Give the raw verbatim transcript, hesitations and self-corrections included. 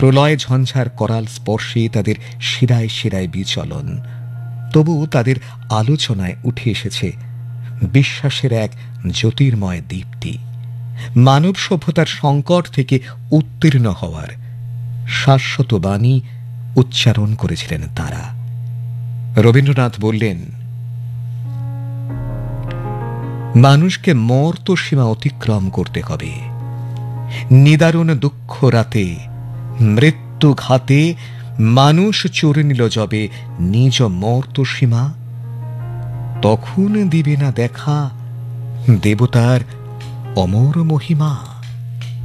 প্রলয় ঝঞ্ঝার করাল স্পর্শে তাদের শিরায় শিরায় বিচলন, তবু তাদের আলোচনায় উঠে এসেছে বিশ্বাসের এক জ্যোতির্ময় দীপ্তি। মানব সভ্যতার সংকট থেকে উত্তীর্ণ হওয়ার শাশ্বত বাণী উচ্চারণ করেছিলেন তারা। রবীন্দ্রনাথ বললেন, মানুষকে মর্ত সীমা অতিক্রম করতে হবে। নিদারুণ দুঃখ রাতে মৃত্যু ঘাতে মানুষ চড়ে নিল যবে নিজ মর্ত সীমা, তখন দিবে না দেখা দেবতার অমর মহিমা।